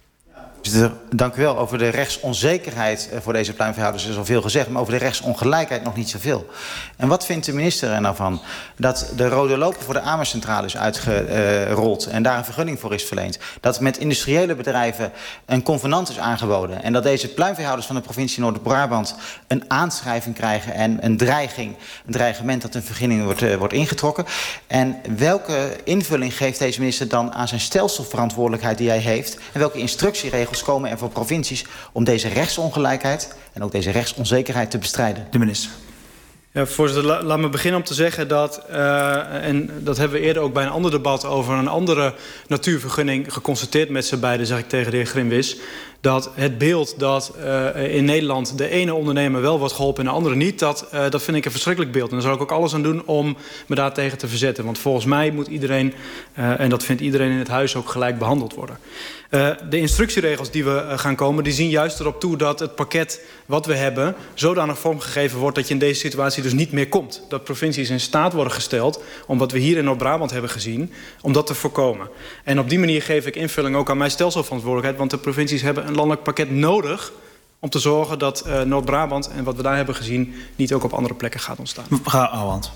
Dank u wel. Over de rechtsonzekerheid voor deze pluimveehouders is al veel gezegd, maar over de rechtsongelijkheid nog niet zoveel. En wat vindt de minister er nou van dat de rode loper voor de AMER-centrale is uitgerold en daar een vergunning voor is verleend? Dat met industriële bedrijven een convenant is aangeboden en dat deze pluimveehouders van de provincie Noord-Brabant een aanschrijving krijgen en een dreigement dat een vergunning wordt ingetrokken? En welke invulling geeft deze minister dan aan zijn stelselverantwoordelijkheid die hij heeft en welke instructieregels komen er voor provincies om deze rechtsongelijkheid en ook deze rechtsonzekerheid te bestrijden? De minister. Ja, voorzitter, laat me beginnen om te zeggen dat, en dat hebben we eerder ook bij een ander debat over een andere natuurvergunning geconstateerd met z'n beiden, zeg ik tegen de heer Grimwis, dat het beeld dat in Nederland de ene ondernemer wel wordt geholpen en de andere niet, dat vind ik een verschrikkelijk beeld. En daar zal ik ook alles aan doen om me daartegen te verzetten. Want volgens mij moet iedereen, en dat vindt iedereen in het huis, ook gelijk behandeld worden. De instructieregels die we gaan komen, die zien juist erop toe dat het pakket wat we hebben zodanig vormgegeven wordt dat je in deze situatie dus niet meer komt. Dat provincies in staat worden gesteld om wat we hier in Noord-Brabant hebben gezien, om dat te voorkomen. En op die manier geef ik invulling ook aan mijn stelselverantwoordelijkheid, want de provincies hebben een landelijk pakket nodig om te zorgen dat Noord-Brabant en wat we daar hebben gezien niet ook op andere plekken gaat ontstaan. Mevrouw Ouwehand.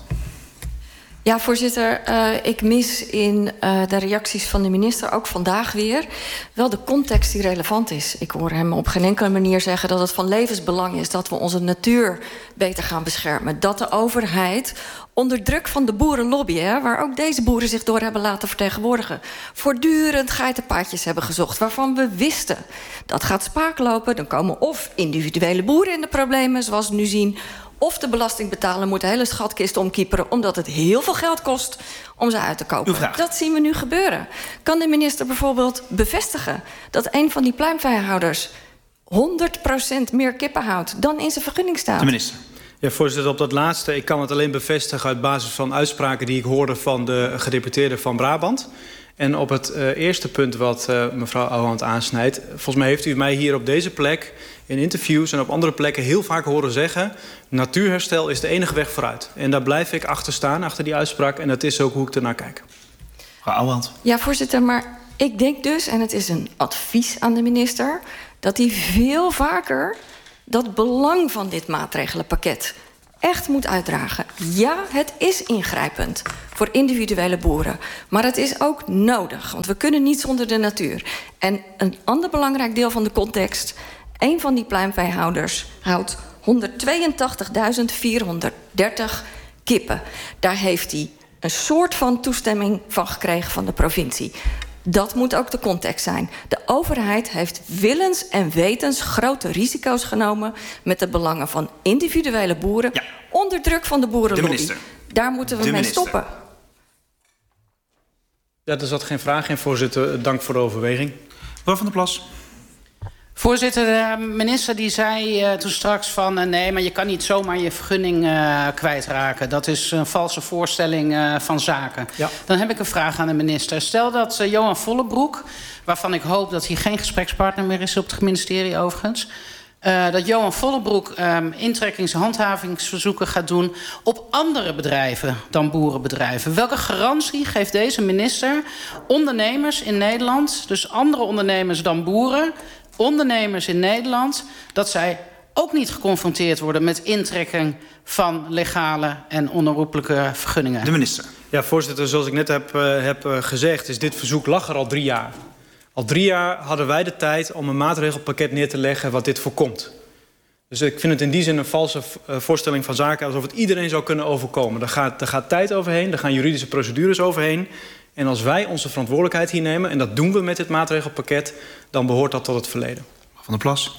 Ja, voorzitter, ik mis in de reacties van de minister, ook vandaag weer, wel de context die relevant is. Ik hoor hem op geen enkele manier zeggen dat het van levensbelang is dat we onze natuur beter gaan beschermen. Dat de overheid onder druk van de boerenlobby, waar ook deze boeren zich door hebben laten vertegenwoordigen, voortdurend geitenpaadjes hebben gezocht, waarvan we wisten dat gaat spaak lopen. Dan komen of individuele boeren in de problemen, zoals we nu zien, of de belastingbetaler moet de hele schatkist omkieperen omdat het heel veel geld kost om ze uit te kopen. Dat zien we nu gebeuren. Kan de minister bijvoorbeeld bevestigen dat een van die pluimveehouders 100% meer kippen houdt dan in zijn vergunning staat? De minister. Ja, voorzitter, op dat laatste, ik kan het alleen bevestigen uit basis van uitspraken die ik hoorde van de gedeputeerde van Brabant. En op het eerste punt wat mevrouw Ouwehand aansnijdt, volgens mij heeft u mij hier op deze plek in interviews en op andere plekken heel vaak horen zeggen, natuurherstel is de enige weg vooruit. En daar blijf ik achter staan, achter die uitspraak, en dat is ook hoe ik ernaar kijk. Mevrouw Ouwehand. Ja, voorzitter, maar ik denk dus, en het is een advies aan de minister, dat hij veel vaker dat belang van dit maatregelenpakket echt moet uitdragen. Ja, het is ingrijpend. voor individuele boeren. Maar het is ook nodig, want we kunnen niet zonder de natuur. En een ander belangrijk deel van de context. Een van die pluimveehouders houdt 182.430 kippen. Daar heeft hij een soort van toestemming van gekregen van de provincie. Dat moet ook de context zijn. De overheid heeft willens en wetens grote risico's genomen met de belangen van individuele boeren onder druk van de boerenlobby. Daar moeten we mee stoppen. Ja, er zat geen vraag in, voorzitter. Dank voor de overweging. Mevrouw Van der Plas. Voorzitter, de minister die zei toen straks van... nee, maar je kan niet zomaar je vergunning kwijtraken. Dat is een valse voorstelling van zaken. Ja. Dan heb ik een vraag aan de minister. Stel dat Johan Vollebroek, waarvan ik hoop dat hij geen gesprekspartner meer is op het ministerie overigens... dat Johan Vollebroek intrekkings- en handhavingsverzoeken gaat doen op andere bedrijven dan boerenbedrijven. Welke garantie geeft deze minister ondernemers in Nederland, dus andere ondernemers dan boeren, ondernemers in Nederland, dat zij ook niet geconfronteerd worden met intrekking van legale en onherroepelijke vergunningen? De minister. Ja, voorzitter, zoals ik net heb gezegd, is dit verzoek lag er al 3 jaar. Al 3 jaar hadden wij de tijd om een maatregelpakket neer te leggen wat dit voorkomt. Dus ik vind het in die zin een valse voorstelling van zaken, alsof het iedereen zou kunnen overkomen. Daar gaat tijd overheen, daar gaan juridische procedures overheen. En als wij onze verantwoordelijkheid hier nemen, en dat doen we met dit maatregelpakket, dan behoort dat tot het verleden. Van der Plas.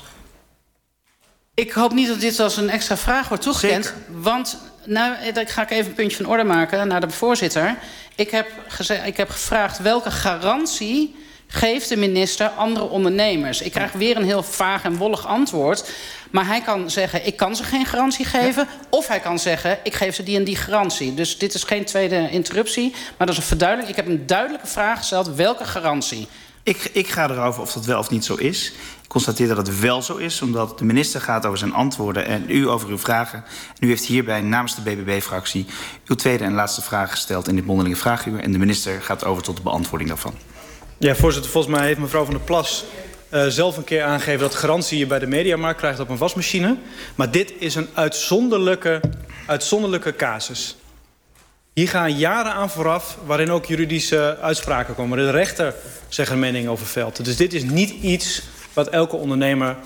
Ik hoop niet dat dit als een extra vraag wordt toegekend. Zeker. Want, nou, daar ga ik even een puntje van orde maken naar de voorzitter. Ik heb gevraagd welke garantie geeft de minister andere ondernemers. Ik krijg weer een heel vaag en wollig antwoord. Maar hij kan zeggen, ik kan ze geen garantie geven. Ja. Of hij kan zeggen, ik geef ze die en die garantie. Dus dit is geen tweede interruptie. Maar dat is een verduidelijking. Ik heb een duidelijke vraag gesteld. Welke garantie? Ik ga erover of dat wel of niet zo is. Ik constateer dat het wel zo is, omdat de minister gaat over zijn antwoorden en u over uw vragen. En u heeft hierbij namens de BBB-fractie uw tweede en laatste vraag gesteld in dit mondelinge vraaguur. En de minister gaat over tot de beantwoording daarvan. Ja, voorzitter, volgens mij heeft mevrouw Van der Plas zelf een keer aangegeven dat garantie je bij de Mediamarkt krijgt op een wasmachine. Maar dit is een uitzonderlijke casus. Hier gaan jaren aan vooraf waarin ook juridische uitspraken komen. De rechter zegt een mening over veld. Dus dit is niet iets wat elke ondernemer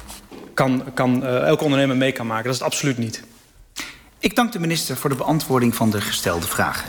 mee kan maken. Dat is het absoluut niet. Ik dank de minister voor de beantwoording van de gestelde vragen.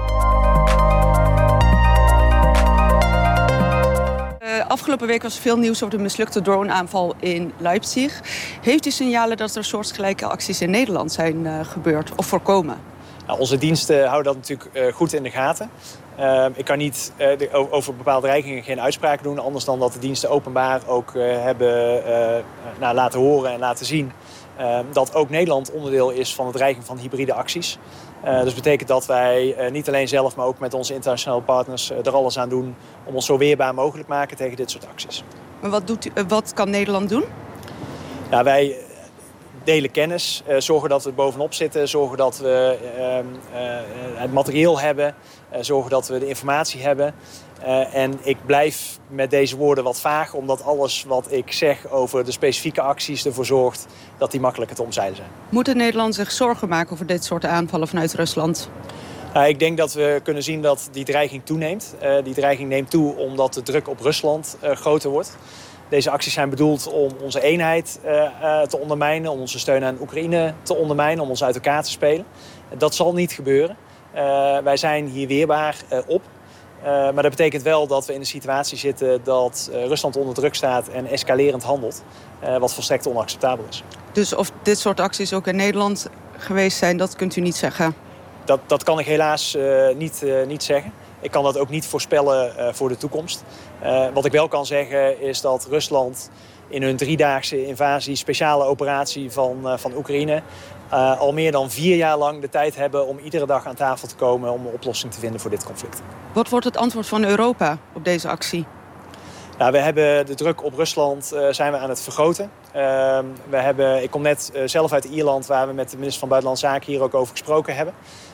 Afgelopen week was er veel nieuws over de mislukte droneaanval in Leipzig. Heeft u signalen dat er soortgelijke acties in Nederland zijn gebeurd of voorkomen? Nou, onze diensten houden dat natuurlijk goed in de gaten. Ik kan niet over bepaalde dreigingen geen uitspraken doen, anders dan dat de diensten openbaar ook hebben laten horen en laten zien dat ook Nederland onderdeel is van de dreiging van hybride acties. Dus betekent dat wij niet alleen zelf, maar ook met onze internationale partners er alles aan doen om ons zo weerbaar mogelijk te maken tegen dit soort acties. Maar wat kan Nederland doen? Nou, wij delen kennis, zorgen dat we er bovenop zitten, zorgen dat we het materieel hebben, zorgen dat we de informatie hebben. En ik blijf met deze woorden wat vaag, omdat alles wat ik zeg over de specifieke acties ervoor zorgt dat die makkelijker te omzeilen zijn. Moet Nederland zich zorgen maken over dit soort aanvallen vanuit Rusland? Ik denk dat we kunnen zien dat die dreiging toeneemt. Die dreiging neemt toe omdat de druk op Rusland groter wordt. Deze acties zijn bedoeld om onze eenheid te ondermijnen, om onze steun aan Oekraïne te ondermijnen, om ons uit elkaar te spelen. Dat zal niet gebeuren. Wij zijn hier weerbaar op. Maar dat betekent wel dat we in een situatie zitten dat Rusland onder druk staat en escalerend handelt. Wat volstrekt onacceptabel is. Dus of dit soort acties ook in Nederland geweest zijn, dat kunt u niet zeggen? Dat kan ik helaas niet zeggen. Ik kan dat ook niet voorspellen voor de toekomst. Wat ik wel kan zeggen is dat Rusland in hun 3-daagse invasie, speciale operatie van Oekraïne, al meer dan 4 jaar lang de tijd hebben om iedere dag aan tafel te komen om een oplossing te vinden voor dit conflict. Wat wordt het antwoord van Europa op deze actie? Nou, we hebben de druk op Rusland zijn we aan het vergroten. Ik kom net zelf uit Ierland, waar we met de minister van Buitenlandse Zaken hier ook over gesproken hebben.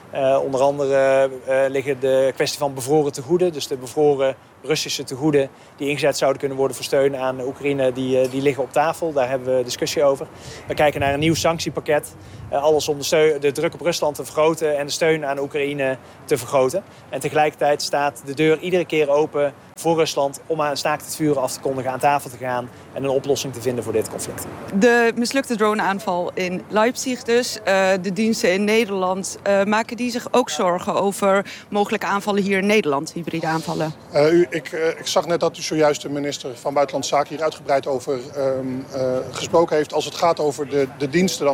Onder andere liggen de kwestie van bevroren tegoeden, dus de bevroren Russische tegoeden die ingezet zouden kunnen worden voor steun aan Oekraïne, die liggen op tafel. Daar hebben we discussie over. We kijken naar een nieuw sanctiepakket. Alles om de druk op Rusland te vergroten en de steun aan Oekraïne te vergroten. En tegelijkertijd staat de deur iedere keer open voor Rusland om aan staakt het vuren af te kondigen, aan tafel te gaan en een oplossing te vinden voor dit conflict. De mislukte droneaanval in Leipzig dus. De diensten in Nederland, maken die zich ook zorgen over mogelijke aanvallen hier in Nederland, hybride aanvallen? Ik zag net dat u zojuist de minister van Buitenlandse Zaken hier uitgebreid over gesproken heeft. Als het gaat over de diensten,